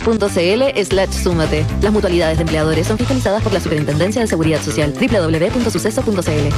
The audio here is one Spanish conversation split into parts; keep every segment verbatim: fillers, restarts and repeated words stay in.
suces.cl slash súmate. Las mutualidades de empleadores son fiscalizadas por la Superintendencia de Seguridad Social. doble u doble u doble u punto suceso punto c l.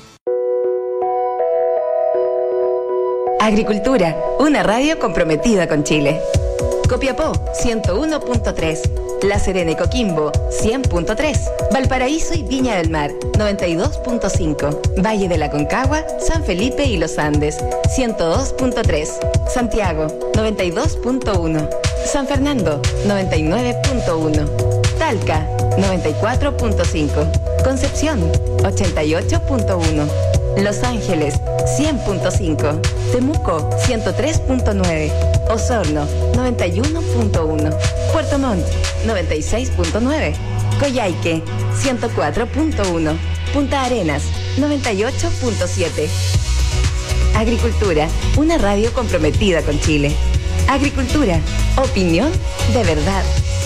Agricultura, una radio comprometida con Chile. Copiapó, ciento uno punto tres. La Serena y Coquimbo, cien punto tres. Valparaíso y Viña del Mar, noventa y dos punto cinco. Valle de la Concagua, San Felipe y Los Andes, ciento dos punto tres. Santiago, noventa y dos punto uno. San Fernando, noventa y nueve punto uno. Talca, noventa y cuatro punto cinco. Concepción, ochenta y ocho punto uno. Los Ángeles, cien punto cinco. Temuco, ciento tres punto nueve. Osorno, noventa y uno punto uno. Puerto Montt, noventa y seis punto nueve. Coyhaique, ciento cuatro punto uno. Punta Arenas, noventa y ocho punto siete. Agricultura, una radio comprometida con Chile. Agricultura, opinión de verdad.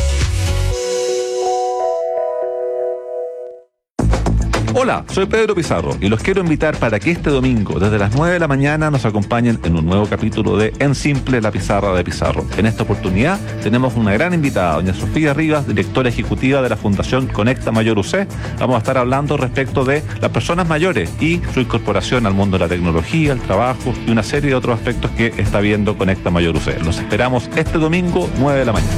Hola, soy Pedro Pizarro y los quiero invitar para que este domingo, desde las nueve de la mañana, nos acompañen en un nuevo capítulo de En Simple, la pizarra de Pizarro. En esta oportunidad tenemos una gran invitada, doña Sofía Rivas, directora ejecutiva de la Fundación Conecta Mayor U C. Vamos a estar hablando respecto de las personas mayores y su incorporación al mundo de la tecnología, el trabajo y una serie de otros aspectos que está viendo Conecta Mayor U C. Los esperamos este domingo, nueve de la mañana.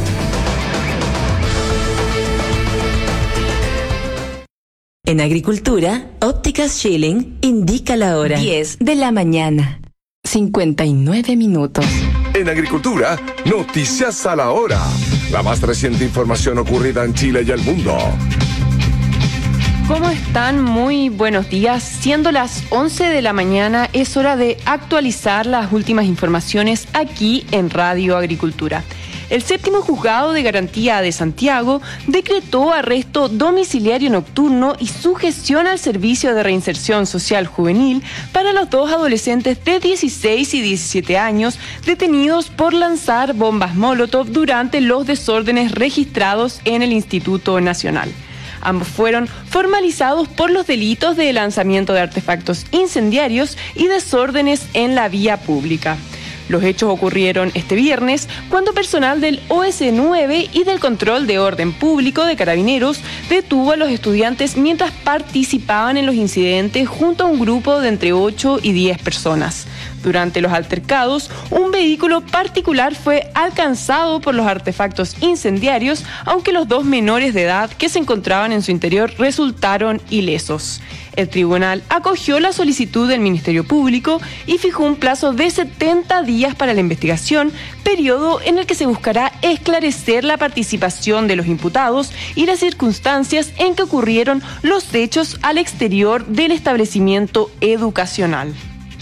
En Agricultura, Ópticas Schilling indica la hora. diez de la mañana. cincuenta y nueve minutos. En Agricultura, noticias a la hora. La más reciente información ocurrida en Chile y el mundo. ¿Cómo están? Muy buenos días. Siendo las once de la mañana, es hora de actualizar las últimas informaciones aquí en Radio Agricultura. El séptimo juzgado de garantía de Santiago decretó arresto domiciliario nocturno y sujeción al servicio de reinserción social juvenil para los dos adolescentes de dieciséis y diecisiete años detenidos por lanzar bombas Molotov durante los desórdenes registrados en el Instituto Nacional. Ambos fueron formalizados por los delitos de lanzamiento de artefactos incendiarios y desórdenes en la vía pública. Los hechos ocurrieron este viernes cuando personal del O S nueve y del Control de Orden Público de Carabineros detuvo a los estudiantes mientras participaban en los incidentes junto a un grupo de entre ocho y diez personas. Durante los altercados, un vehículo particular fue alcanzado por los artefactos incendiarios, aunque los dos menores de edad que se encontraban en su interior resultaron ilesos. El tribunal acogió la solicitud del Ministerio Público y fijó un plazo de setenta días para la investigación, periodo en el que se buscará esclarecer la participación de los imputados y las circunstancias en que ocurrieron los hechos al exterior del establecimiento educacional.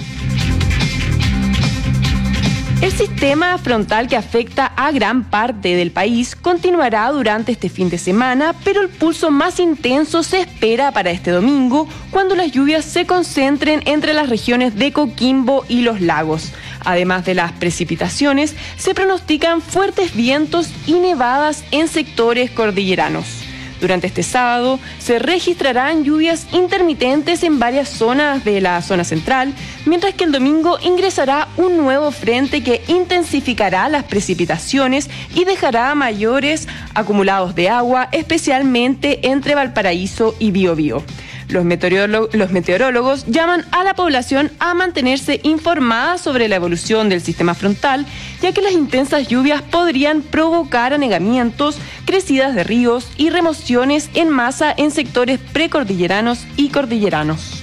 El sistema frontal que afecta a gran parte del país continuará durante este fin de semana, pero el pulso más intenso se espera para este domingo, cuando las lluvias se concentren entre las regiones de Coquimbo y los lagos. Además de las precipitaciones, se pronostican fuertes vientos y nevadas en sectores cordilleranos. Durante este sábado se registrarán lluvias intermitentes en varias zonas de la zona central, mientras que el domingo ingresará un nuevo frente que intensificará las precipitaciones y dejará mayores acumulados de agua, especialmente entre Valparaíso y Biobío. Los meteorólogos, los meteorólogos llaman a la población a mantenerse informada sobre la evolución del sistema frontal, ya que las intensas lluvias podrían provocar anegamientos, crecidas de ríos y remociones en masa en sectores precordilleranos y cordilleranos.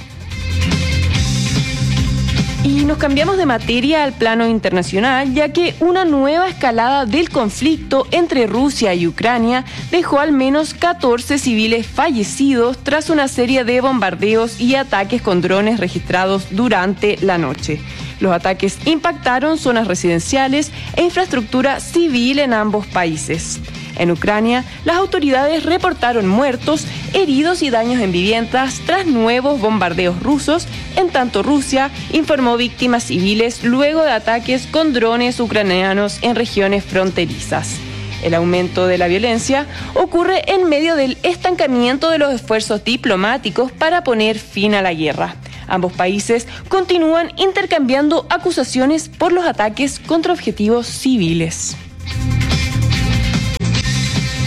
Y nos cambiamos de materia al plano internacional, ya que una nueva escalada del conflicto entre Rusia y Ucrania dejó al menos catorce civiles fallecidos tras una serie de bombardeos y ataques con drones registrados durante la noche. Los ataques impactaron zonas residenciales e infraestructura civil en ambos países. En Ucrania, las autoridades reportaron muertos, heridos y daños en viviendas tras nuevos bombardeos rusos. En tanto, Rusia informó víctimas civiles luego de ataques con drones ucranianos en regiones fronterizas. El aumento de la violencia ocurre en medio del estancamiento de los esfuerzos diplomáticos para poner fin a la guerra. Ambos países continúan intercambiando acusaciones por los ataques contra objetivos civiles.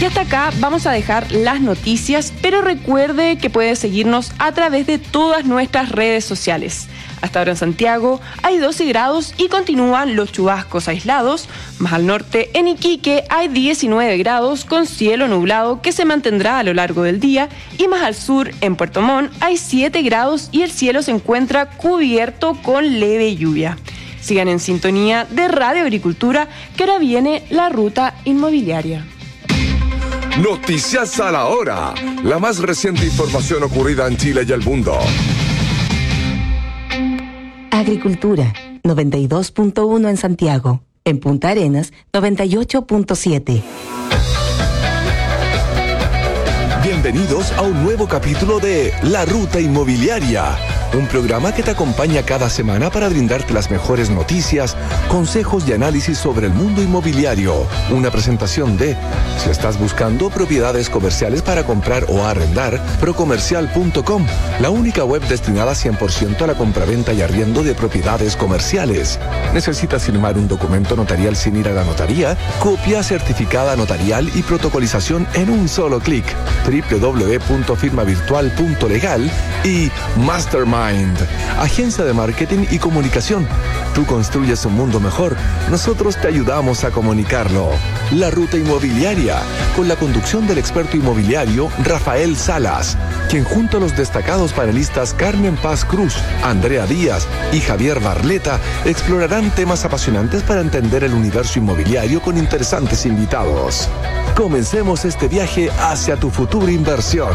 Y hasta acá vamos a dejar las noticias, pero recuerde que puede seguirnos a través de todas nuestras redes sociales. Hasta ahora en Santiago hay doce grados y continúan los chubascos aislados. Más al norte, en Iquique, hay diecinueve grados con cielo nublado que se mantendrá a lo largo del día. Y más al sur, en Puerto Montt, hay siete grados y el cielo se encuentra cubierto con leve lluvia. Sigan en sintonía de Radio Agricultura, que ahora viene la ruta inmobiliaria. Noticias a la hora. La más reciente información ocurrida en Chile y el mundo. Agricultura, noventa y dos punto uno en Santiago. En Punta Arenas, noventa y ocho punto siete. Bienvenidos a un nuevo capítulo de La Ruta Inmobiliaria, un programa que te acompaña cada semana para brindarte las mejores noticias, consejos y análisis sobre el mundo inmobiliario. Una presentación de, si estás buscando propiedades comerciales para comprar o arrendar, procomercial punto com, la única web destinada cien por ciento a la compraventa y arriendo de propiedades comerciales. ¿Necesitas firmar un documento notarial sin ir a la notaría? Copia certificada notarial y protocolización en un solo clic. doble u doble u doble u punto firma virtual punto legal y Mastermind, agencia de marketing y comunicación. Tú construyes un mundo mejor, nosotros te ayudamos a comunicarlo. La Ruta Inmobiliaria, con la conducción del experto inmobiliario Rafael Salas, quien junto a los destacados panelistas Carmen Paz Cruz, Andrea Díaz y Javier Barleta explorarán temas apasionantes para entender el universo inmobiliario con interesantes invitados. Comencemos este viaje hacia tu futura inversión.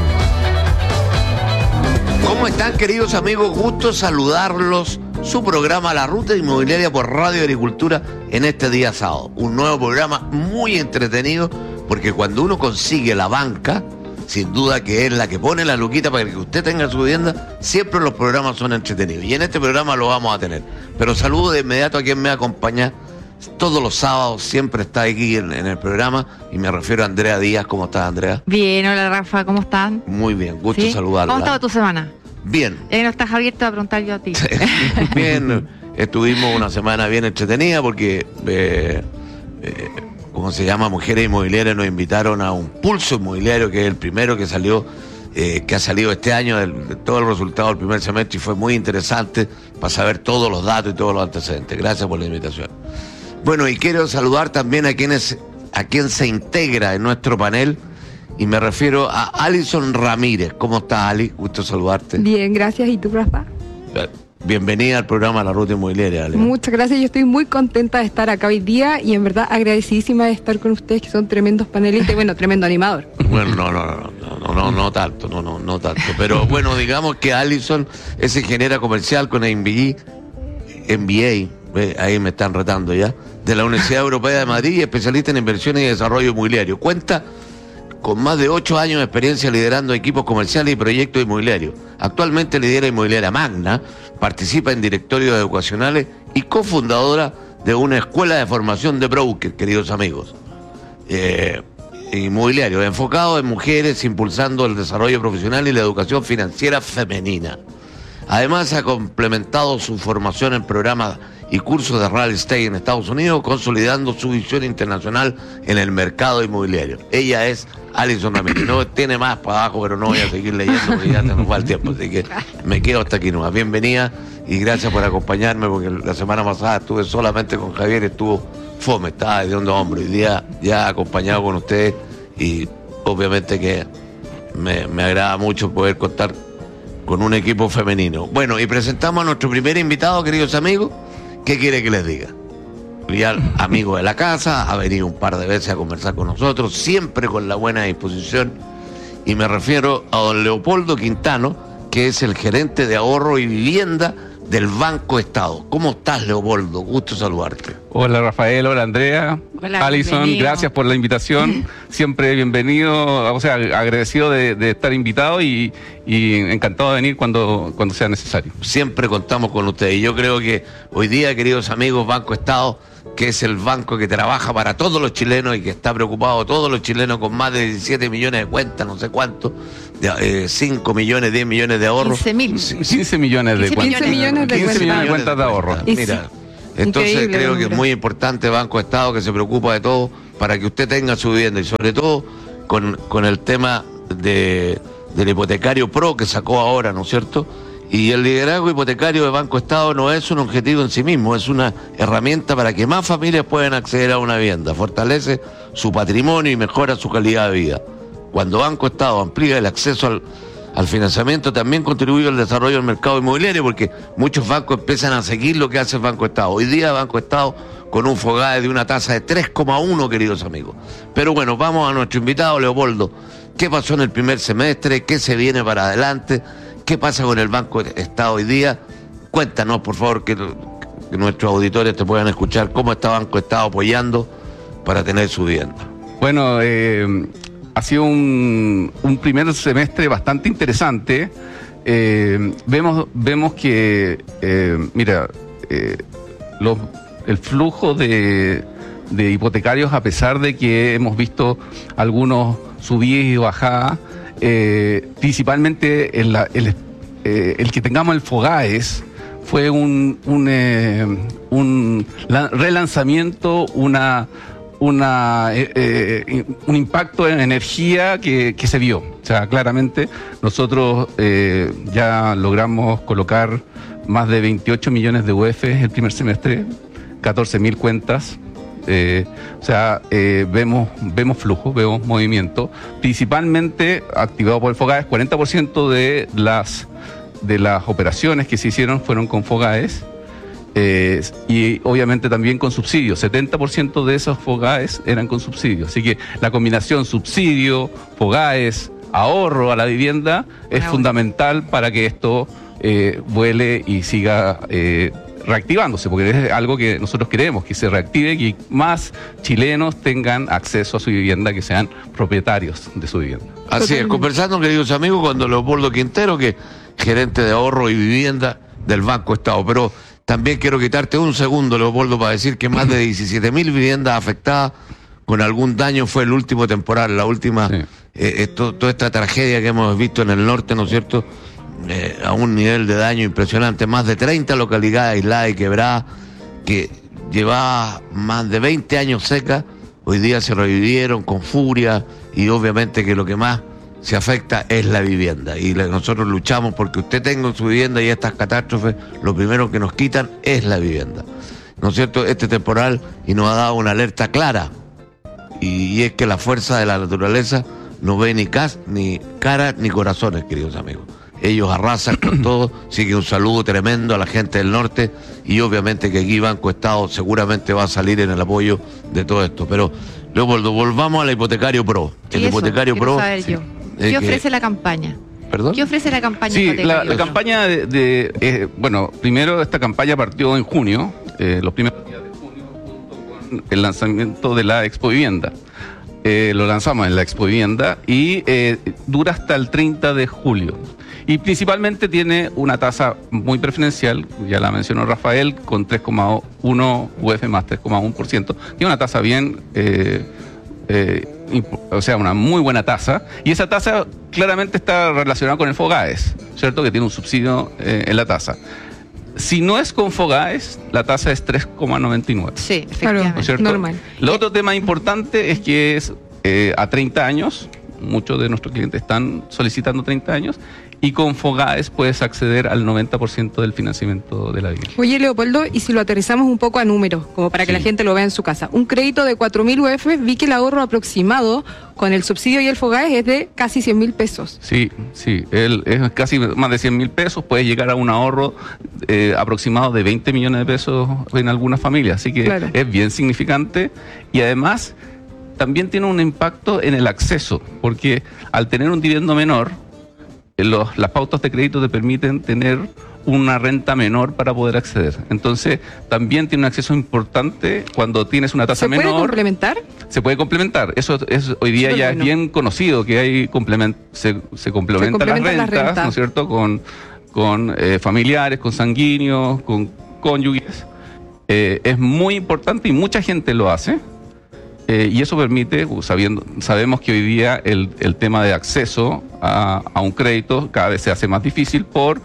¿Cómo están, queridos amigos? Gusto saludarlos. Su programa La Ruta Inmobiliaria por Radio Agricultura en este día sábado. Un nuevo programa muy entretenido, porque cuando uno consigue la banca, sin duda que es la que pone la luquita para que usted tenga su vivienda, siempre los programas son entretenidos. Y en este programa lo vamos a tener. Pero saludo de inmediato a quien me acompaña todos los sábados, siempre está aquí en, en el programa, y me refiero a Andrea Díaz. ¿Cómo estás, Andrea? Bien, hola Rafa, ¿cómo están? Muy bien, gusto ¿Sí? saludarla. ¿Cómo estaba tu semana? Bien. Eh, no estás abierto a preguntar yo a ti. Bien, estuvimos una semana bien entretenida porque, eh, eh, ¿cómo se llama? Mujeres Inmobiliarias nos invitaron a un pulso inmobiliario, que es el primero que salió, eh, que ha salido este año, el, de todo el resultado del primer semestre, y fue muy interesante para saber todos los datos y todos los antecedentes. Gracias por la invitación. Bueno, y quiero saludar también a quienes, a quien se integra en nuestro panel, y me refiero a Alison Ramírez. ¿Cómo estás, Ali? Gusto saludarte. Bien, gracias. ¿Y tú, Rafa? Bienvenida al programa La Ruta Inmobiliaria, Ali. Muchas gracias. Yo estoy muy contenta de estar acá hoy día y en verdad agradecidísima de estar con ustedes, que son tremendos panelistas y, bueno, tremendo animador. Bueno, no, no, no, no, no, no, no tanto, no, no, no tanto. Pero bueno, digamos que Alison es ingeniera comercial con M B A, M B A, ahí me están retando ya, de la Universidad Europea de Madrid, y especialista en inversiones y desarrollo inmobiliario. Cuenta con más de ocho años de experiencia liderando equipos comerciales y proyectos inmobiliarios. Actualmente lidera Inmobiliaria Magna, participa en directorios educacionales y cofundadora de una escuela de formación de broker, queridos amigos. Eh, inmobiliario, enfocado en mujeres, impulsando el desarrollo profesional y la educación financiera femenina. Además, ha complementado su formación en programas y cursos de real estate en Estados Unidos, consolidando su visión internacional en el mercado inmobiliario. Ella es Alison Ramírez. No tiene más para abajo, pero no voy a seguir leyendo porque ya se nos va el tiempo. Así que me quedo hasta aquí nomás. Bienvenida y gracias por acompañarme, porque la semana pasada estuve solamente con Javier, estuvo fome, estaba de hondo a hombro. Hoy día ya acompañado con ustedes, y obviamente que me, me agrada mucho poder contar con un equipo femenino. Bueno, y presentamos a nuestro primer invitado, queridos amigos. ¿Qué quiere que les diga? Ya amigo de la casa, ha venido un par de veces a conversar con nosotros, siempre con la buena disposición, y me refiero a don Leopoldo Quintano, que es el gerente de ahorro y vivienda del Banco Estado. ¿Cómo estás, Leopoldo? Gusto saludarte. Hola, Rafael. Hola, Andrea. Hola, Alison, bienvenido. gracias por la invitación. Siempre bienvenido, o sea, agradecido de, de estar invitado y, y encantado de venir cuando, cuando sea necesario. Siempre contamos con ustedes. Y yo creo que hoy día, queridos amigos, Banco Estado, que es el banco que trabaja para todos los chilenos y que está preocupado todos los chilenos, con más de diecisiete millones de cuentas, no sé cuánto, de, eh, cinco millones, diez millones de ahorros. quince mil. quince millones de cuentas. quince millones de quince cuentas. millones de cuentas de ahorro. Y Mira, sí, entonces increíble, creo que es hombre. muy importante Banco Estado, que se preocupa de todo para que usted tenga su vivienda, y sobre todo con, con el tema de, del hipotecario pro que sacó ahora, ¿no es cierto? Y el liderazgo hipotecario de Banco Estado no es un objetivo en sí mismo, es una herramienta para que más familias puedan acceder a una vivienda, fortalece su patrimonio y mejora su calidad de vida. Cuando Banco Estado amplía el acceso al, al financiamiento, también contribuye al desarrollo del mercado inmobiliario, porque muchos bancos empiezan a seguir lo que hace el Banco Estado. Hoy día Banco Estado con un FOGAE de una tasa de tres coma uno, queridos amigos. Pero bueno, vamos a nuestro invitado, Leopoldo. ¿Qué pasó en el primer semestre? ¿Qué se viene para adelante? ¿Qué pasa con el Banco Estado hoy día? Cuéntanos, por favor, que, que nuestros auditores te puedan escuchar cómo está Banco Estado apoyando para tener su vivienda. Bueno, eh, ha sido un, un primer semestre bastante interesante. Eh, vemos, vemos que, eh, mira, eh, los... el flujo de, de hipotecarios, a pesar de que hemos visto algunos subidas y bajadas, eh, principalmente el, el, eh, el que tengamos el FOGAES fue un, un, eh, un relanzamiento, una, una, eh, eh, un impacto en energía que, que se vio. O sea, claramente nosotros eh, ya logramos colocar más de veintiocho millones de U F el primer semestre, catorce mil cuentas, eh, o sea, eh, vemos, vemos flujo, vemos movimiento, principalmente activado por el FOGAES. Cuarenta por ciento de las, de las operaciones que se hicieron fueron con FOGAES, eh, y obviamente también con subsidios. setenta por ciento de esos FOGAES eran con subsidios, así que la combinación subsidio, FOGAES, ahorro a la vivienda es Bravo. fundamental para que esto eh, vuele y siga eh, reactivándose, porque es algo que nosotros queremos, que se reactive y que más chilenos tengan acceso a su vivienda, que sean propietarios de su vivienda. Así es, conversando, queridos amigos, con don Leopoldo Quintero, que es gerente de ahorro y vivienda del Banco Estado. Pero también quiero quitarte un segundo, Leopoldo, para decir que más de diecisiete mil viviendas afectadas con algún daño fue el último temporal, la última, sí. eh, esto, toda esta tragedia que hemos visto en el norte, ¿no es cierto?, Eh, a un nivel de daño impresionante, más de treinta localidades aisladas y quebradas que llevaba más de veinte años secas, hoy día se revivieron con furia, y obviamente que lo que más se afecta es la vivienda, y le, nosotros luchamos porque usted tenga su vivienda, y estas catástrofes lo primero que nos quitan es la vivienda, ¿no es cierto? Este temporal y nos ha dado una alerta clara, y, y es que la fuerza de la naturaleza no ve ni, cas, ni caras ni corazones, queridos amigos. Ellos arrasan con todo, así que un saludo tremendo a la gente del norte, y obviamente que aquí Banco Estado seguramente va a salir en el apoyo de todo esto. Pero, Leopoldo, volvamos al hipotecario pro. El Eso, hipotecario quiero pro. saber yo. eh, ¿Qué que- ofrece la campaña? ¿Perdón? ¿Qué ofrece la campaña Sí, la, hipotecario? la campaña de, de, eh, bueno, primero esta campaña partió en junio, eh, los primeros días de junio, junto con el lanzamiento de la Expo Vivienda. Eh, lo lanzamos en la Expo Vivienda y eh, dura hasta el treinta de julio. Y principalmente tiene una tasa muy preferencial, ya la mencionó Rafael, con tres coma uno U F más tres coma uno por ciento. Tiene una tasa bien, eh, eh, imp- o sea, una muy buena tasa. Y esa tasa claramente está relacionada con el FOGAES, ¿cierto? Que tiene un subsidio eh, en la tasa. Si no es con FOGAES, la tasa es tres coma noventa y nueve. Sí, Claro, ¿No es efectivamente. cierto? normal. El otro tema importante es que es eh, a treinta años, muchos de nuestros clientes están solicitando treinta años, y con FOGAES puedes acceder al noventa por ciento del financiamiento de la vivienda. Oye, Leopoldo, y si lo aterrizamos un poco a números, como para que Sí. la gente lo vea en su casa. Un crédito de cuatro mil U F, vi que el ahorro aproximado con el subsidio y el FOGAES es de casi cien mil pesos. Sí, sí, él es casi más de cien mil pesos, puede llegar a un ahorro eh, aproximado de veinte millones de pesos en algunas familias, así que Claro. es bien significante, y además también tiene un impacto en el acceso, porque al tener un dividendo menor, eh, los, las pautas de crédito te permiten tener una renta menor para poder acceder. Entonces, también tiene un acceso importante cuando tienes una tasa ¿Se puede menor. complementar? Se puede complementar. Eso es hoy día Súper ya bueno. es bien conocido, que hay complement, se, se complementan las complementan las rentas, rentas. ¿no es cierto? Con, con eh, familiares, con sanguíneos, con cónyuges. Eh, es muy importante y mucha gente lo hace. Eh, y eso permite, uh, sabiendo, sabemos que hoy día el, el tema de acceso a, a un crédito cada vez se hace más difícil por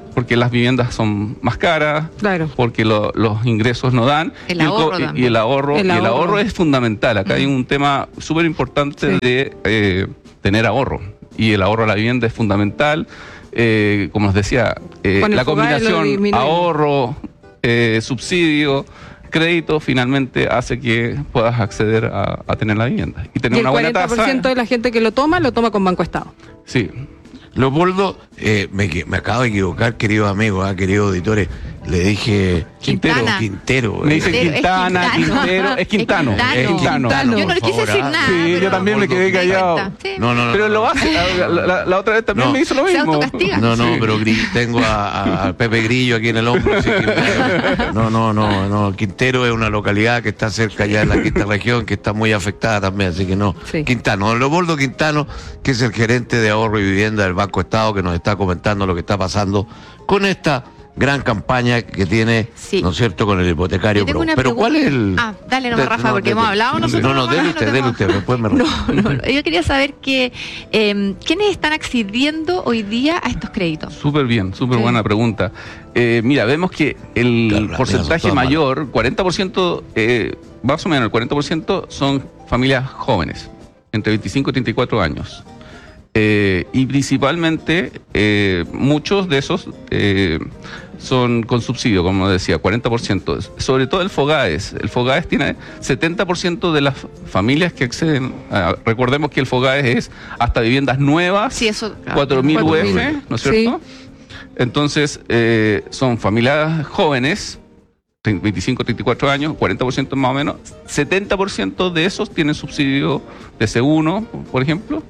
porque las viviendas son más caras, Claro. porque lo- los ingresos no dan. El y, ahorro co- y- y también. el ahorro, El y el ahorro. ahorro es fundamental. Acá Mm. hay un tema súper importante Sí. de eh, tener ahorro. Y el ahorro a la vivienda es fundamental. Eh, como les decía, eh, Con el la FOGAE lo combinación disminuimos. ahorro, eh, subsidio, crédito, finalmente hace que puedas acceder a, a tener la vivienda. Y tener Y el una buena cuarenta por ciento tasa. de la gente que lo toma, lo toma con Banco Estado. Sí. Leopoldo, eh, me, equi- me acabo de equivocar, queridos amigos, ah, queridos auditores. Le dije Quintana. Quintero. Me eh. dicen Quintero, es Quintana, Quintano. Quintero, es Quintano. Es Es Quintano. Quintano. Yo no le por quise favor, decir ah. nada. Sí, yo pero también me quedé me di callado. cuenta, sí. No, no, no. Pero lo hace. La, la- la otra vez también No. me hizo lo Se mismo. autocastiga. No, no, Sí. pero gri- tengo a, a- a Pepe Grillo aquí en el hombro. Así que, no, no, no, no. Quintero es una localidad que está cerca ya de la quinta región, que está muy afectada también, así que no. Sí. Quintano, don Leopoldo Quintano, que es el gerente de ahorro y vivienda del Banco Estado, que nos está comentando lo que está pasando con esta gran campaña que tiene, Sí. ¿no es cierto?, con el hipotecario Yo tengo Pro. una Pero pregunta. ¿cuál es el...? Ah, dale nomás, de- Rafa, porque de- hemos hablado nosotros No, no, nomás y dele no usted, dele tenemos- usted, después me... No, no, yo quería saber que eh, ¿quiénes están accediendo hoy día a estos créditos? Súper bien, súper Sí. buena pregunta. Eh, mira, vemos que el Claro, la porcentaje mía son todas mayor, cuarenta por ciento, eh, más o menos el cuarenta por ciento son familias jóvenes, entre veinticinco y treinta y cuatro años. Eh, y principalmente eh, muchos de esos eh, son con subsidio, como decía, cuarenta por ciento. Sobre todo el FOGAES. El FOGAES tiene setenta por ciento de las familias que acceden. A, recordemos que el FOGAES es hasta viviendas nuevas, Sí, eso. claro. cuatro mil U cuatro mil. F, ¿no es Sí. cierto? Entonces, eh, son familias jóvenes, veinticinco, treinta y cuatro años, cuarenta por ciento más o menos. setenta por ciento de esos tienen subsidio de C uno, por ejemplo.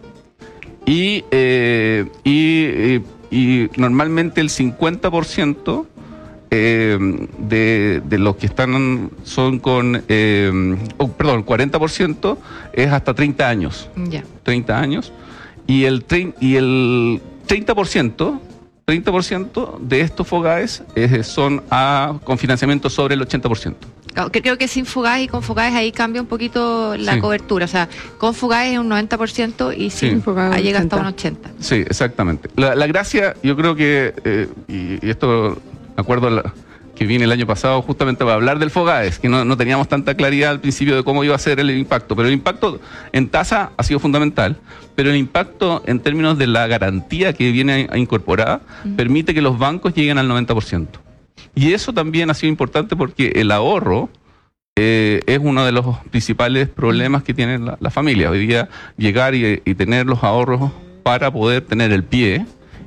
Y, eh, y, eh, y normalmente el cincuenta por ciento eh, de, de los que están son con, eh, oh, perdón, cuarenta por ciento es hasta treinta años. Ya. treinta años. Y el, trein- y el treinta por ciento, treinta por ciento de estos FOGAES eh, son a, con financiamiento sobre el ochenta por ciento. Claro, que- Creo que sin FOGAES y con FOGAES ahí cambia un poquito la Sí. cobertura. O sea, con FOGAES es un noventa por ciento y Sí. sin FOGAES ahí llega hasta un ochenta. ochenta. Sí, exactamente. La, la gracia, yo creo que, eh, y, y esto me acuerdo la- que vine el año pasado justamente para hablar del FOGAES, que no, no teníamos tanta claridad al principio de cómo iba a ser el impacto, pero el impacto en tasa ha sido fundamental, pero el impacto en términos de la garantía que viene a- a incorporada permite que los bancos lleguen al noventa por ciento. Y eso también ha sido importante porque el ahorro eh, es uno de los principales problemas que tienen la, la familia. Hoy día llegar y, y tener los ahorros para poder tener el pie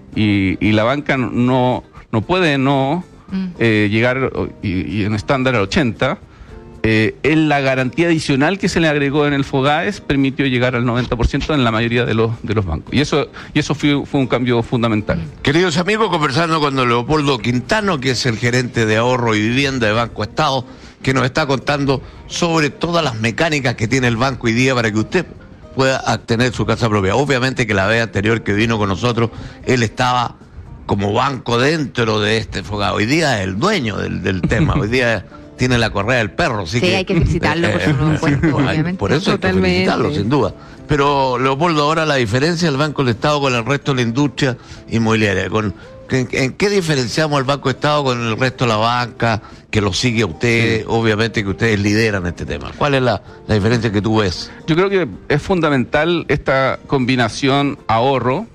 y, y la banca no, no puede no Mm. eh, llegar y, y en estándar al ochenta. Eh, en la garantía adicional que se le agregó en el FOGAES permitió llegar al noventa por ciento en la mayoría de los, de los bancos. Y eso, y eso fue, fue un cambio fundamental. Queridos amigos, conversando con don Leopoldo Quintano, que es el gerente de ahorro y vivienda de Banco Estado, que nos está contando sobre todas las mecánicas que tiene el banco hoy día para que usted pueda tener su casa propia. Obviamente que la vez anterior que vino con nosotros, él estaba como banco dentro de este FOGAES. Hoy día es el dueño del, del tema, hoy día tiene la correa del perro. Así Sí, que, hay que felicitarlo por su nuevo puesto, ay, obviamente. Por eso hay que Totalmente. felicitarlo, sin duda. Pero, Leopoldo, ahora la diferencia del Banco del Estado con el resto de la industria inmobiliaria. Con, ¿en, en qué diferenciamos al Banco del Estado con el resto de la banca, que lo sigue a usted? Sí. Obviamente que ustedes lideran este tema. ¿Cuál es la, la diferencia que tú ves? Yo creo que es fundamental esta combinación ahorro,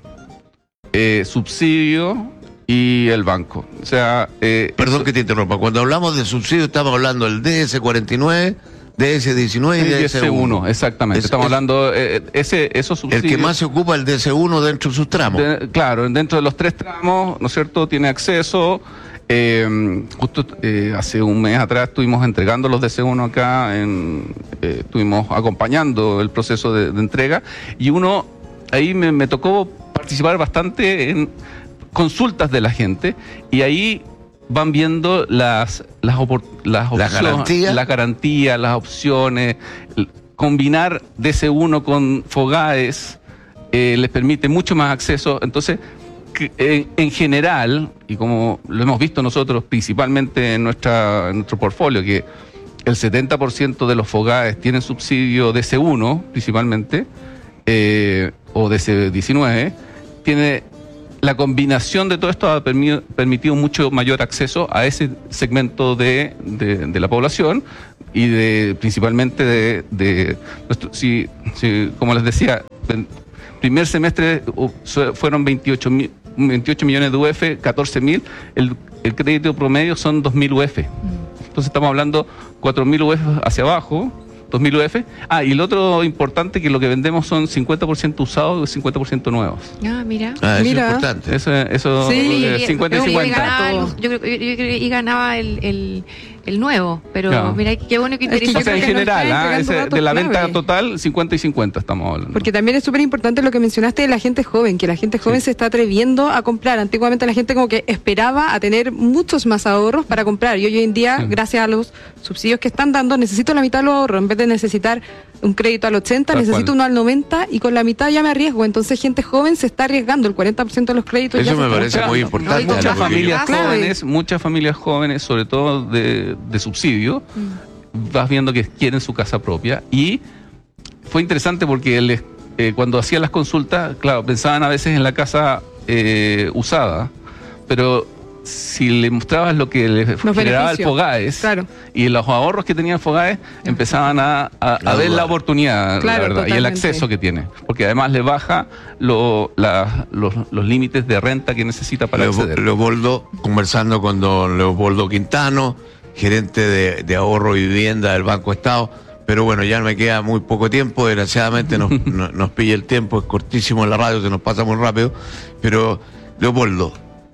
eh, subsidio y el banco. O sea, eh, Perdón eso- que te interrumpa. Cuando hablamos de subsidio estamos hablando del D S cuarenta y nueve, D S diecinueve y el D S uno. exactamente. Es- Estamos es- hablando, eh, ese, esos El subsidios. que más se ocupa es el D S uno dentro de sus tramos. De- claro, dentro de los tres tramos, ¿no es cierto?, tiene acceso. Eh, justo eh, hace un mes atrás estuvimos entregando los D C uno acá, en, eh, estuvimos acompañando el proceso de, de entrega y uno, ahí me, me tocó participar bastante en consultas de la gente y ahí van viendo las las, opor- las ¿Las opciones, garantías? las garantías, las opciones, l- combinar D C uno con FOGAES eh, les permite mucho más acceso. Entonces, que, en, en general, y como lo hemos visto nosotros principalmente en, nuestra, en nuestro portfolio, que el setenta por ciento de los FOGAES tienen subsidio D C uno principalmente, eh, o D C diecinueve, tiene la combinación de todo esto ha permi- permitido mucho mayor acceso a ese segmento de, de, de la población y de principalmente de, de nuestro, si, si, como les decía, el primer semestre uh, fueron veintiocho millones de U F, catorce mil, el, el crédito promedio son dos mil U F. Entonces estamos hablando cuatro mil U F hacia abajo, dos mil U F. Ah, y el otro importante que lo que vendemos son cincuenta por ciento usados y cincuenta por ciento nuevos. Ah, mira. Ah, eso Mira. es importante. Eso, eso Sí, eh, cincuenta y Yo creo que cincuenta. ganaba el- Yo creo que yo creo que ganaba el, el, el nuevo, pero Claro. mira qué bueno que Es que interesa. yo O sea, en creo que no general, están ah, entregando ese- datos de la venta clave. total, cincuenta y cincuenta estamos hablando. Porque también es súper importante lo que mencionaste de la gente joven, que la gente joven Sí. se está atreviendo a comprar. Antiguamente la gente como que esperaba a tener muchos más ahorros para comprar. Y hoy en día, Sí. gracias a los subsidios que están dando, necesito la mitad de los ahorros. En vez de necesitar un crédito al ochenta, Tal necesito cual. uno al noventa y con la mitad ya me arriesgo. Entonces gente joven se está arriesgando. El cuarenta por ciento de los créditos ya Eso se me están parece comprando. muy importante. No, y Muchas Claro, familias clave. jóvenes, muchas familias jóvenes, sobre todo de, de subsidio, vas viendo que quieren su casa propia. Y fue interesante porque les- eh, cuando hacían las consultas, claro, pensaban a veces en la casa eh, usada, pero si le mostrabas lo que les Los generaba el beneficios. Fogaes Claro. y los ahorros que tenía el Fogaes, empezaban a, a- a A ver dudar. la oportunidad, Claro, la verdad, y el totalmente. acceso que tiene, porque además le baja lo- la- los, los límites de renta que necesita para Leo- acceder. Leopoldo, conversando con don Leopoldo Quintano, gerente de, de ahorro y vivienda del Banco Estado. Pero bueno, ya me queda muy poco tiempo, desgraciadamente nos, no- nos pilla el tiempo, es cortísimo en la radio, se nos pasa muy rápido. Pero, Leopoldo,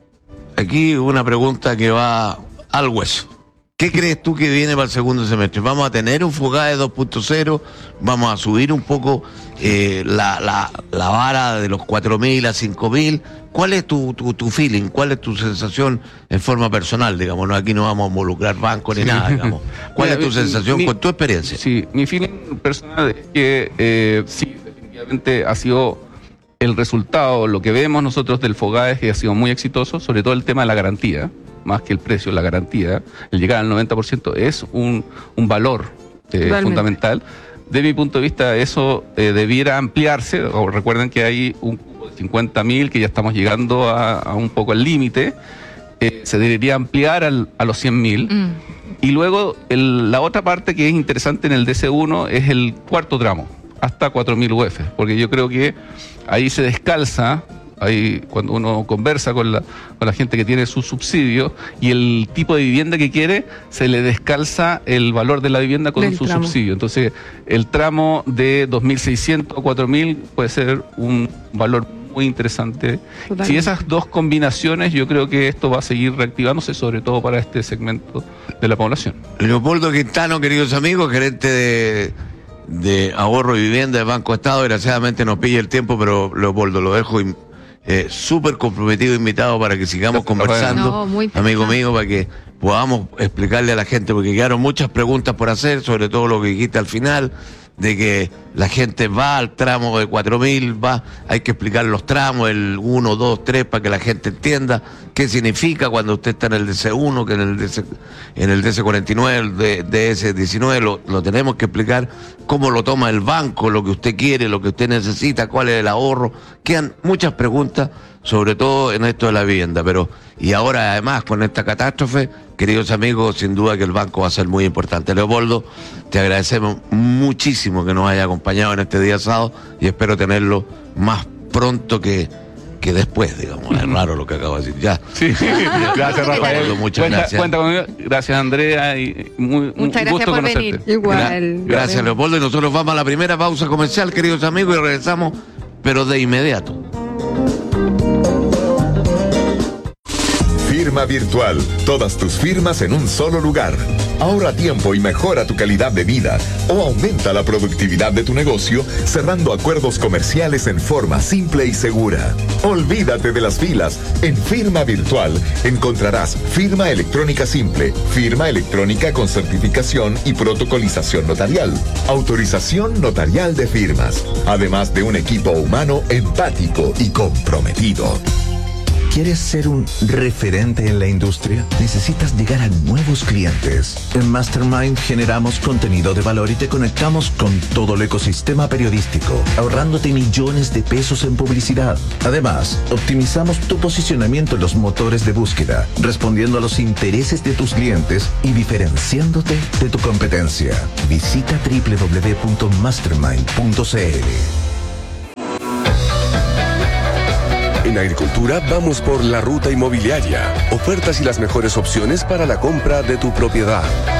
aquí una pregunta que va al hueso. ¿Qué crees tú que viene para el segundo semestre? ¿Vamos a tener un Fogaes dos punto cero? ¿Vamos a subir un poco eh, la, la, la vara de los cuatro mil a cinco mil? ¿Cuál es tu, tu, tu feeling? ¿Cuál es tu sensación en forma personal? Digamos, no, aquí no vamos a involucrar bancos ni nada, digamos. ¿Cuál Mira, es tu mi- sensación mi- con tu experiencia? Sí, mi feeling personal es que eh, sí, definitivamente ha sido el resultado, lo que vemos nosotros del Fogaes, que ha sido muy exitoso, sobre todo el tema de la garantía, más que el precio, la garantía, el llegar al noventa por ciento es un, un valor eh, Totalmente. fundamental. De mi punto de vista, eso eh, debiera ampliarse. O recuerden que hay un cupo de cincuenta mil, que ya estamos llegando a, a un poco al límite. Eh, se debería ampliar al- a los cien mil. Mm. Y luego el- la otra parte que es interesante en el D C uno es el cuarto tramo, hasta cuatro mil U F, porque yo creo que ahí se descalza, ahí cuando uno conversa con la, con la gente que tiene su subsidio y el tipo de vivienda que quiere, se le descalza el valor de la vivienda con Del su tramo. subsidio. Entonces el tramo de dos mil seiscientos a cuatro mil puede ser un valor muy interesante. Totalmente. Si esas dos combinaciones, yo creo que esto va a seguir reactivándose, sobre todo para este segmento de la población. Leopoldo Quintano, queridos amigos, gerente de, de ahorro y vivienda del Banco Estado. Desgraciadamente nos pilla el tiempo, pero Leopoldo, lo dejo in- eh, súper comprometido, invitado para que sigamos Gracias, Rafael. conversando, No, muy interesante. amigo mío, para que podamos explicarle a la gente, porque quedaron muchas preguntas por hacer, sobre todo lo que dijiste al final, de que la gente va al tramo de cuatro mil, va, hay que explicar los tramos, el uno, dos, tres, para que la gente entienda qué significa cuando usted está en el D C uno, que en el D C, en el D C cuarenta y nueve, el D- DS diecinueve, lo, lo tenemos que explicar, cómo lo toma el banco, lo que usted quiere, lo que usted necesita, cuál es el ahorro. Quedan muchas preguntas, sobre todo en esto de la vivienda, pero y ahora además con esta catástrofe, queridos amigos, sin duda que el banco va a ser muy importante. Leopoldo, te agradecemos muchísimo que nos haya acompañado en este día sábado y espero tenerlo más pronto que, que después, digamos. Es raro lo que acabo de decir. Ya. Sí, gracias Rafael. Leopoldo, muchas cuenta, gracias. Cuenta conmigo. Gracias Andrea y muy, Muchas un gracias gusto por conocerte. venir. Igual. Gra- gracias, Leopoldo. Y nosotros vamos a la primera pausa comercial, queridos amigos, y regresamos, pero de inmediato. Firma virtual. Todas tus firmas en un solo lugar. Ahorra tiempo y mejora tu calidad de vida o aumenta la productividad de tu negocio cerrando acuerdos comerciales en forma simple y segura. Olvídate de las filas. En Firma Virtual encontrarás firma electrónica simple, firma electrónica con certificación y protocolización notarial, autorización notarial de firmas, además de un equipo humano empático y comprometido. ¿Quieres ser un referente en la industria? ¿Necesitas llegar a nuevos clientes? En Mastermind generamos contenido de valor y te conectamos con todo el ecosistema periodístico, ahorrándote millones de pesos en publicidad. Además, optimizamos tu posicionamiento en los motores de búsqueda, respondiendo a los intereses de tus clientes y diferenciándote de tu competencia. Visita doble u doble u doble u punto mastermind punto c l. En Agricultura vamos por la ruta inmobiliaria. Ofertas y las mejores opciones para la compra de tu propiedad.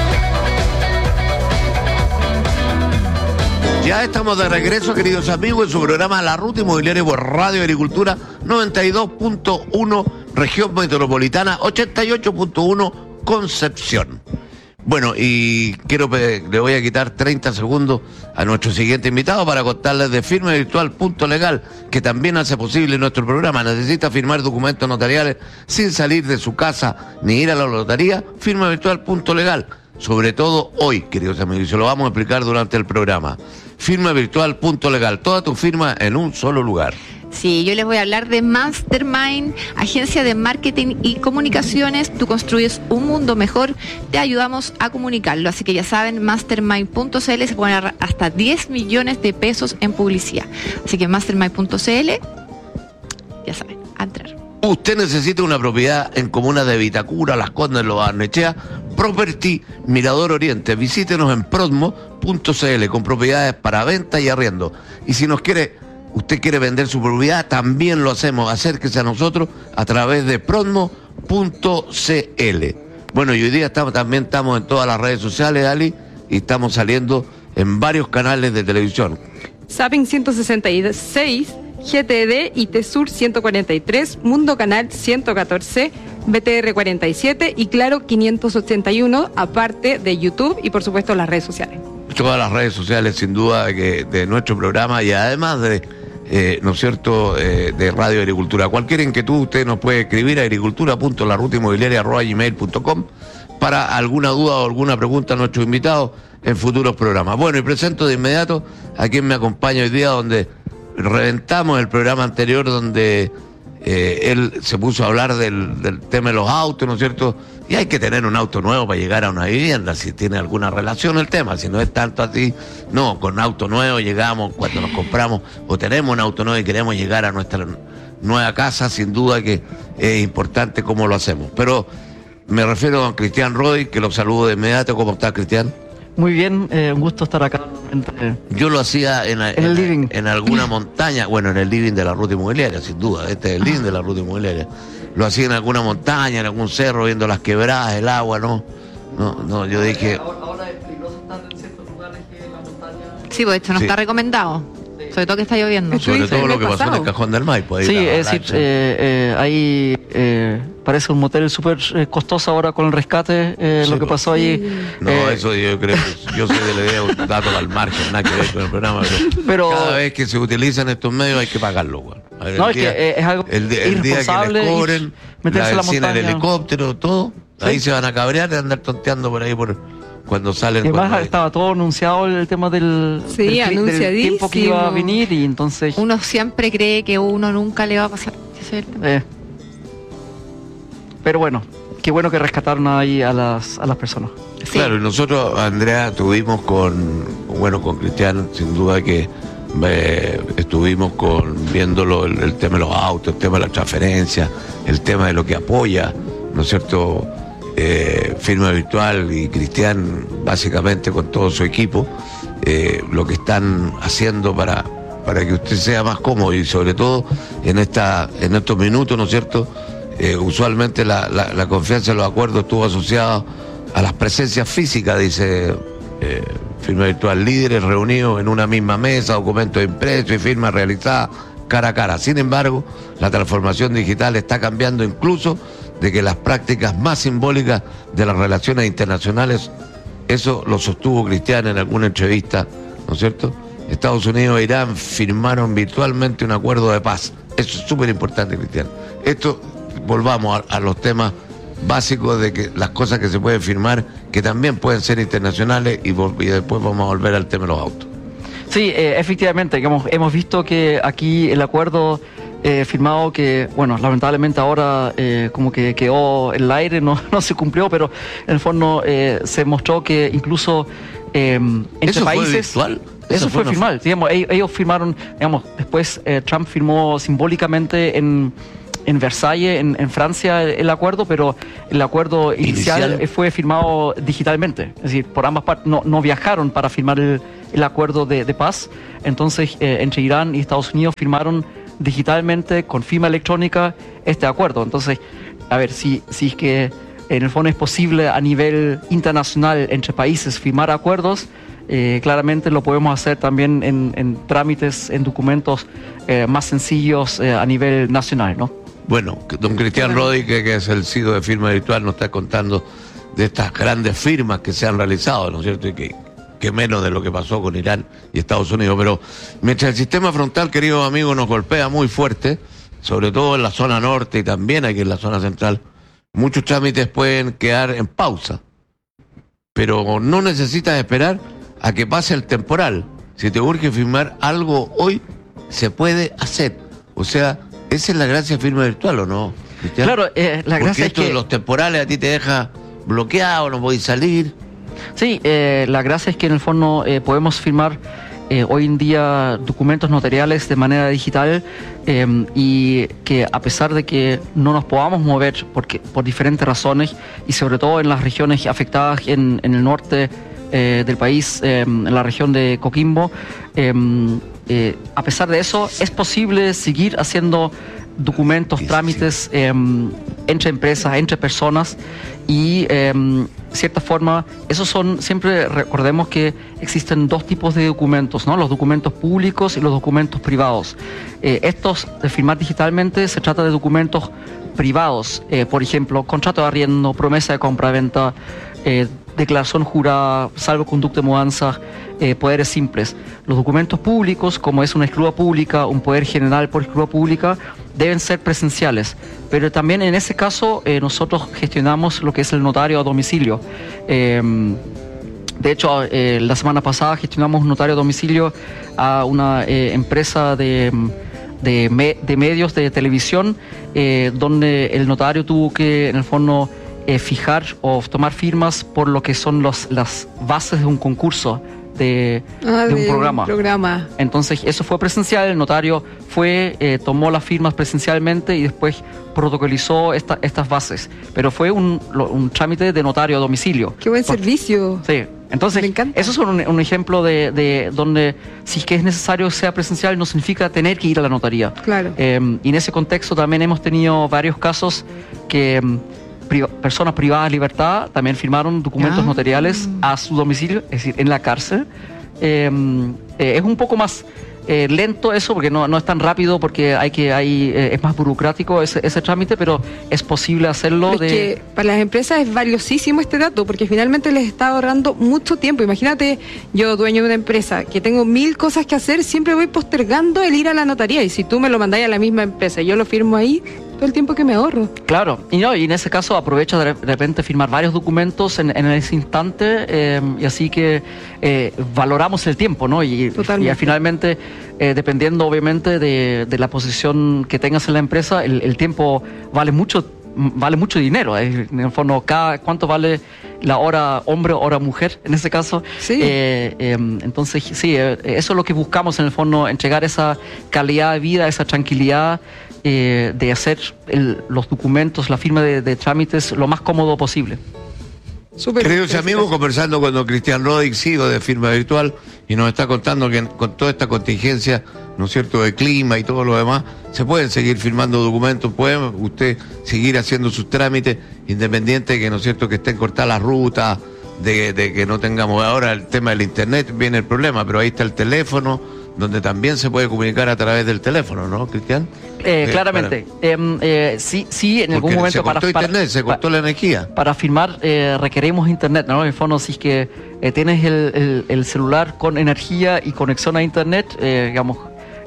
Ya estamos de regreso, queridos amigos, en su programa La Ruta Inmobiliaria por Radio Agricultura noventa y dos punto uno, región metropolitana, ochenta y ocho punto uno, Concepción. Bueno, y quiero le voy a quitar treinta segundos a nuestro siguiente invitado para contarles de Firma Virtual Punto Legal, que también hace posible nuestro programa. Necesita firmar documentos notariales sin salir de su casa ni ir a la notaría. Firma Virtual Punto Legal, sobre todo hoy, queridos amigos, y se lo vamos a explicar durante el programa. Firma Virtual Punto Legal, toda tu firma en un solo lugar. Sí, yo les voy a hablar de Mastermind, agencia de marketing y comunicaciones. Tú construyes un mundo mejor, te ayudamos a comunicarlo. Así que ya saben, mastermind punto c l se pueden ahorrar hasta diez millones de pesos en publicidad. Así que mastermind punto c l, ya saben, a entrar. Usted necesita una propiedad en comunas de Vitacura, Las Condes, Los Barnechea, Property Mirador Oriente. Visítenos en prosmo punto c l con propiedades para venta y arriendo. Y si nos quiere... usted quiere vender su propiedad, también lo hacemos. Acérquese a nosotros a través de prosmo punto c l. Bueno, y hoy día estamos, también estamos en todas las redes sociales, Ali, y estamos saliendo en varios canales de televisión. Zapping ciento sesenta y seis, G T D y T-Sur ciento cuarenta y tres, Mundo Canal ciento catorce, B T R cuarenta y siete y Claro quinientos ochenta y uno, aparte de YouTube y por supuesto las redes sociales. Todas las redes sociales, sin duda, que de nuestro programa y además de... Eh, ¿no es cierto?, eh, de Radio Agricultura. Cualquier inquietud usted nos puede escribir a agricultura punto la ruta inmobiliaria arroba gmail punto com para alguna duda o alguna pregunta a nuestros invitados en futuros programas. Bueno, y presento de inmediato a quien me acompaña hoy día, donde reventamos el programa anterior, donde eh, él se puso a hablar del, del tema de los autos, ¿no es cierto? Y hay que tener un auto nuevo para llegar a una vivienda, si tiene alguna relación el tema, si no es tanto así, no, con auto nuevo llegamos cuando nos compramos o tenemos un auto nuevo y queremos llegar a nuestra nueva casa, sin duda que es importante cómo lo hacemos. Pero me refiero a don Cristian Rodi, que lo saludo de inmediato. ¿Cómo está, Cristian? Muy bien, eh, un gusto estar acá. Yo lo hacía en, en, en, el living. en alguna montaña, bueno, en el living de la ruta inmobiliaria, sin duda, este es el living de la ruta inmobiliaria. Lo hacía en alguna montaña, en algún cerro, viendo las quebradas, el agua, ¿no? No, no, yo dije... Ahora, ahora es peligroso estar en ciertos lugares que la montaña... Sí, pues esto no sí. está recomendado, sobre todo que está lloviendo. Sobre todo lo que pasó en el Cajón del Maipo. Ahí sí, es decir, eh, eh, ahí eh, parece un motel súper eh, costoso ahora con el rescate, eh, sí, lo que pasó ahí. No, eh, eso yo creo que yo soy de la idea, un dato al margen, nada que ver con el programa, pero, pero cada vez que se utilizan estos medios hay que pagarlo, güey. Ver, no, es día, que es algo el, el día que les cobren, meterse la benzina, el helicóptero, todo, ¿sí? Ahí se van a cabrear de andar tonteando por ahí por cuando salen. Y además cuando estaba todo anunciado el tema del, sí, del, del tiempo que iba a venir y entonces... Uno siempre cree que uno nunca le va a pasar. Eh. Pero bueno, qué bueno que rescataron ahí a las, a las personas. Sí. Claro, y nosotros, Andrea, tuvimos con, bueno, con Cristian, sin duda que eh, estuvimos con viéndolo el, el tema de los autos, el tema de la transferencia, el tema de lo que apoya, ¿no es cierto?, eh, Firma Virtual y Cristian, básicamente con todo su equipo, eh, lo que están haciendo para, para que usted sea más cómodo y sobre todo en, esta, en estos minutos, ¿no es cierto?, eh, usualmente la, la, la confianza en los acuerdos estuvo asociada a las presencias físicas, dice eh, Firma Virtual, líderes reunidos en una misma mesa, documentos impresos y firmas realizadas cara a cara. Sin embargo, la transformación digital está cambiando incluso de que las prácticas más simbólicas de las relaciones internacionales, eso lo sostuvo Cristian en alguna entrevista, ¿no es cierto? Estados Unidos e Irán firmaron virtualmente un acuerdo de paz. Eso es súper importante, Cristian. Esto, volvamos a, a los temas básicos de que las cosas que se pueden firmar, que también pueden ser internacionales, y, y después vamos a volver al tema de los autos. Sí, eh, efectivamente, hemos, hemos visto que aquí el acuerdo eh, firmado que, bueno, lamentablemente ahora eh, como que quedó en el aire, no, no se cumplió, pero en el fondo eh, se mostró que incluso eh, entre ¿Eso países... fue virtual? Eso, Eso fue fue firmado, digamos, ellos, ellos firmaron, digamos, después eh, Trump firmó simbólicamente en, en Versalles, en, en Francia, el, el acuerdo, pero el acuerdo inicial, Inicial. fue firmado digitalmente, es decir, por ambas partes no, no viajaron para firmar el, el acuerdo de, de paz, entonces eh, entre Irán y Estados Unidos firmaron digitalmente con firma electrónica este acuerdo. Entonces, a ver, si, si es que en el fondo es posible a nivel internacional entre países firmar acuerdos, eh, claramente lo podemos hacer también en, en trámites, en documentos eh, más sencillos eh, a nivel nacional, ¿no? Bueno, don Cristian Rodi, que, que es el C I O de Firma Virtual, nos está contando de estas grandes firmas que se han realizado, ¿no es cierto? Y que, que menos de lo que pasó con Irán y Estados Unidos. Pero mientras el sistema frontal, queridos amigos, nos golpea muy fuerte, sobre todo en la zona norte y también aquí en la zona central, muchos trámites pueden quedar en pausa. Pero no necesitas esperar a que pase el temporal. Si te urge firmar algo hoy, se puede hacer. O sea, esa es la gracia de Firma Virtual, ¿o no, Cristian? Claro, eh, la Porque gracia esto es que... de los temporales a ti te deja bloqueado, no podés salir. Sí, eh, la gracia es que en el fondo eh, podemos firmar eh, hoy en día documentos notariales de manera digital eh, y que a pesar de que no nos podamos mover porque, por diferentes razones y sobre todo en las regiones afectadas en, en el norte eh, del país, eh, en la región de Coquimbo, eh, eh, a pesar de eso es posible seguir haciendo documentos, sí, trámites sí. Eh, entre empresas, entre personas y eh, de cierta forma, esos son, siempre recordemos que existen dos tipos de documentos, ¿no? Los documentos públicos y los documentos privados. Eh, estos de firmar digitalmente se trata de documentos privados, eh, por ejemplo, contrato de arriendo, promesa de compra-venta, eh, declaración jurada, salvoconducto de mudanza, eh, poderes simples. Los documentos públicos, como es una escritura pública, un poder general por escritura pública, deben ser presenciales. Pero también en ese caso eh, nosotros gestionamos lo que es el notario a domicilio. Eh, de hecho, eh, la semana pasada gestionamos un notario a domicilio a una eh, empresa de... De, me, de medios de televisión, eh, donde el notario tuvo que, en el fondo, eh, fijar o tomar firmas por lo que son los, las bases de un concurso, de, ah, de un de programa. Un programa. Entonces, eso fue presencial, el notario fue, eh, tomó las firmas presencialmente y después protocolizó esta, estas bases. Pero fue un, un trámite de notario a domicilio. ¡Qué buen por, servicio! Sí. Entonces, eso es un, un ejemplo de, de donde si es que es necesario sea presencial, no significa tener que ir a la notaría. Claro. Eh, y en ese contexto también hemos tenido varios casos que pri personas privadas de libertad también firmaron documentos ah. notariales a su domicilio, es decir, en la cárcel. Eh, eh, es un poco más eh, lento eso, porque no, no es tan rápido, porque hay que hay eh, es más burocrático ese, ese trámite, pero es posible hacerlo. Es de... que para las empresas es valiosísimo este dato, porque finalmente les está ahorrando mucho tiempo. Imagínate, yo dueño de una empresa, que tengo mil cosas que hacer, siempre voy postergando el ir a la notaría, y si tú me lo mandáis a la misma empresa y yo lo firmo ahí, todo el tiempo que me ahorro. Claro, y no, y en ese caso aprovecha de repente firmar varios documentos en, en ese instante, eh, y así que eh, valoramos el tiempo, ¿no? Y, y finalmente, eh, dependiendo obviamente de, de la posición que tengas en la empresa, el, el tiempo vale mucho vale mucho dinero. Eh. En el fondo, cada, ¿cuánto vale la hora hombre o hora mujer en ese caso? Sí. Eh, eh, entonces, sí, eh, eso es lo que buscamos en el fondo, entregar esa calidad de vida, esa tranquilidad eh, de hacer el, los documentos, la firma de, de trámites lo más cómodo posible. Super, Queridos super, amigos, super. conversando con don Cristian Rodi, C I O de Firma Virtual, y nos está contando que con toda esta contingencia, ¿no es cierto?, de clima y todo lo demás, se pueden seguir firmando documentos, puede usted seguir haciendo sus trámites, independiente de que, ¿no es cierto?, que estén cortadas las rutas, de, de que no tengamos ahora el tema del internet, viene el problema, pero ahí está el teléfono, donde también se puede comunicar a través del teléfono, ¿no, Cristian? Eh, eh, claramente. Para... Eh, eh, sí, sí, en algún momento se cortó para, internet, para, se cortó para, la energía. Para firmar eh, requerimos internet, ¿no? En el fondo, si es que eh, tienes el, el, el celular con energía y conexión a internet, eh, digamos,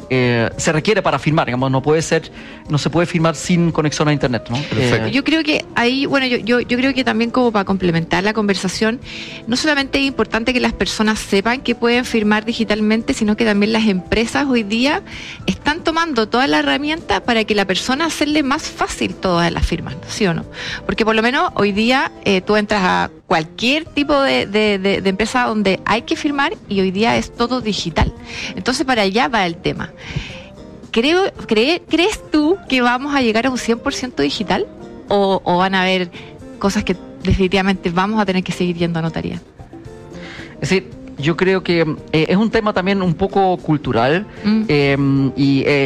eh, se requiere para firmar, digamos, no puede ser, no se puede firmar sin conexión a internet, ¿no? Eh, yo creo que ahí, bueno, yo, yo, yo creo que también como para complementar la conversación, no solamente es importante que las personas sepan que pueden firmar digitalmente, sino que también las empresas hoy día están tomando toda la herramienta para que la persona hacerle más fácil todas las firmas, ¿sí o no? Porque por lo menos hoy día eh, tú entras a cualquier tipo de, de, de, de empresa donde hay que firmar y hoy día es todo digital. Entonces para allá va el tema. Creo, cree, ¿Crees tú que vamos a llegar a un cien por ciento digital? ¿O, o van a haber cosas que definitivamente vamos a tener que seguir yendo a notaría? Es decir, yo creo que eh, es un tema también un poco cultural mm. eh, y... Eh,